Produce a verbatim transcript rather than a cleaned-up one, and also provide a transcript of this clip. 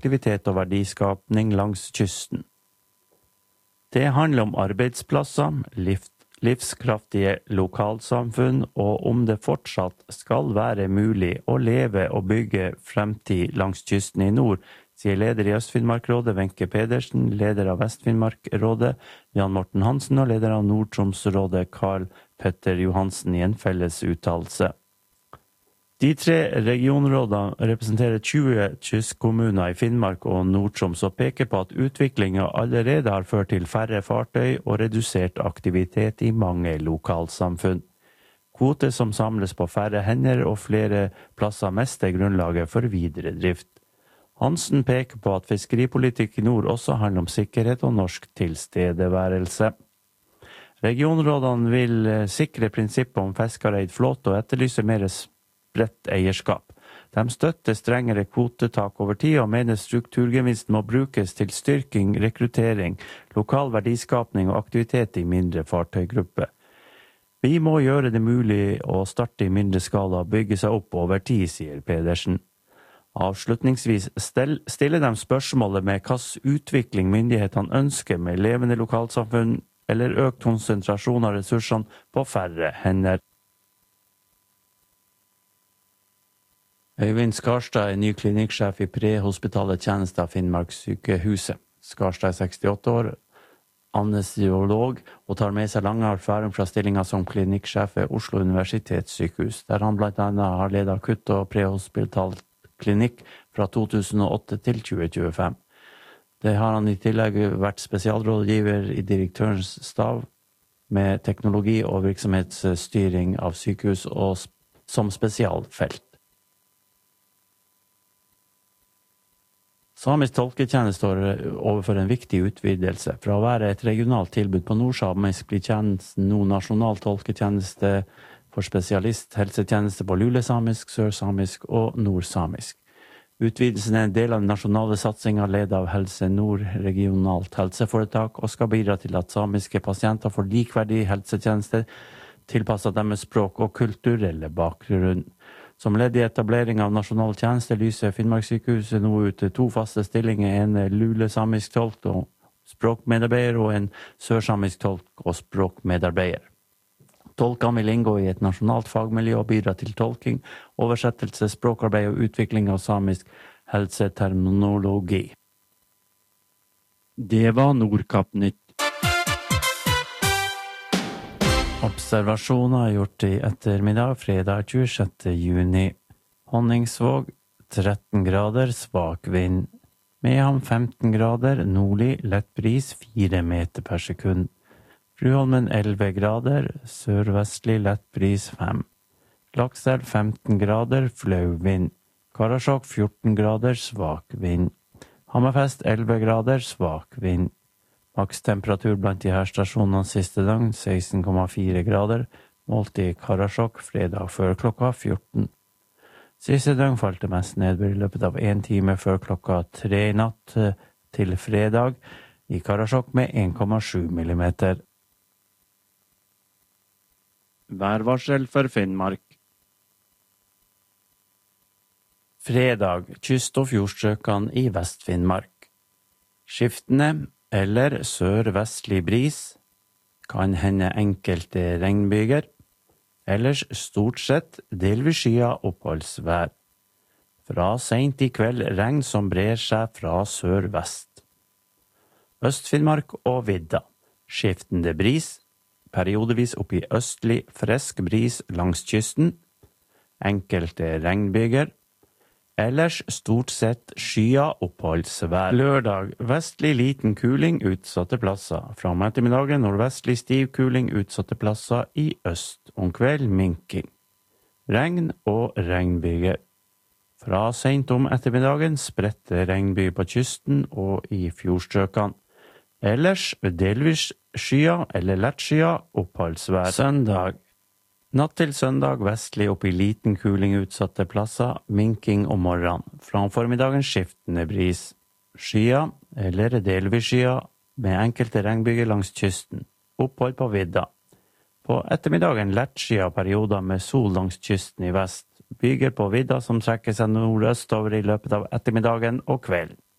aktivitet og verdiskapning langs kysten. Det handler om arbeidsplasser, livskraftige lokalsamfunn, og om det fortsatt skal være mulig å leve og bygge fremtid langs kysten i nord, sier leder i Øst-Finnmark-rådet Wenche Pedersen, leder av Vest-Finnmark-rådet Jan Morten Hansen og leder av Nord-Troms-rådet Karl Petter Johansen i en felles uttalelse. De tre regionrådene representerer tjue kystkommuner i Finnmark og Nord-Troms og peker på at utviklingen allerede har ført til færre fartøy og redusert aktivitet i mange lokalsamfunn. Kvoter som samles på færre hender og flere plasser mister grunnlaget for videre drift. Hansen peker på at fiskeripolitikk i nord også handler om sikkerhet og norsk tilstedeværelse. Regionrådene vil sikre prinsippet om fiskereid flåte og etterlyse mer spredt eierskap. De støtter strengere kvotetak over tid og mener strukturgevinsten må brukes til styrking, rekruttering, lokal verdiskapning og aktivitet i mindre fartøygrupper. Vi må gjøre det mulig å starte i mindre skala og bygge seg opp over tid, sier Pedersen. Avslutningsvis stiller de spørsmålet med hvilken utvikling myndighetene ønsker med levende lokalsamfunn eller økt konsentrasjon av ressursene på færre hender. Øyvind Skarstad er ny klinikksjef i prehospitale tjenester av Finnmarkssykehuset. Skarstad er sekstiåtte år, anestesiolog og tar med seg lang erfaring fra stillingen som klinikksjef ved Oslo universitetssykehus, der han blant annet har ledet akutt- og prehospitalt klinikk fra to tusen og åtte til tjue tjuefem. Det har han i tillegg vært spesialrådgiver i direktørens stav med teknologi og virksomhetsstyring av sykehus og som spesialfelt. Samisk tolketjeneste står overfor en viktig utvidelse. Fra å være et regionalt tilbud på nordsamisk blir tjenesten nå nasjonal tolketjeneste for spesialist helsetjeneste på lulesamisk, sørsamisk og nordsamisk. Utvidelsen er en del av den nasjonale satsingen ledet av Helse Nord regionalt helseforetak og skal bidra til at samiske pasienter får likverdig helsetjeneste tilpasset deres språk og kulturelle bakgrunn. Som ledd i etablering av nasjonal tjeneste lyser Finnmarkssykehuset nå ut to faste stillinger, en lulesamisk tolk og språkmedarbeider og en sørsamisk tolk og språkmedarbeider. Tolkene vil inngå i et nasjonalt fagmiljø og bidra til tolking, oversettelse, språkarbeid og utvikling av samisk helseterminologi. Det var Nordkapp-nytt. Observasjoner gjort i ettermiddag, fredag tjuesjette juni. Honningsvåg tretten grader, svak vind. Mehamn femten grader, nordlig lett bris fire meter per sekund. Fruholmen elleve grader, sørvestlig lett bris fem. Lakselv femten grader, flau vind. Karasjok fjorten grader, svak vind. Hammerfest elleve grader, svak vind. Maks temperatur blant de her stasjonene siste døgn, seksten komma fire grader, målt i Karasjok fredag før klokka fjorten. Siste døgn falt det mest nedbør i løpet av en time før klokka tre i natt til fredag, i Karasjok med en komma sju millimeter. Værvarsel for Finnmark. Fredag, kyst- og fjordstrøkene i Vest-Finnmark. Skiftende eller sør-vestlig bris, kan hende enkelte regnbyger, ellers stort sett delvis skya oppholdsvær. Fra sent i kveld regn som brer seg fra sør-vest. Øst-Finnmark og vidda. Skiftende bris, periodevis opp i østlig frisk bris langs kysten, enkelte regnbyger, ellers stort sett skya oppholdsvær. Lørdag, vestlig liten kuling utsatte plasser. Fra om ettermiddagen nordvestlig stiv kuling utsatte plasser i øst. Om kveld minking. Regn og regnbyger. Fra sent om ettermiddagen spredte regnbyger på kysten og i fjordstrøkene. Ellers delvis skya eller lett skya oppholdsvær. Søndag. Natt til søndag vestlig opp i liten kuling utsatte plasser, minking om morgenen. Fra formiddagen skiftende bris. Skya eller delvis skya med enkelte regnbyger langs kysten. Opphold på vidda. På ettermiddagen lett skya perioder med sol langs kysten i vest. Byger på vidda som trekker seg nordøstover i løpet av ettermiddagen og kvelden.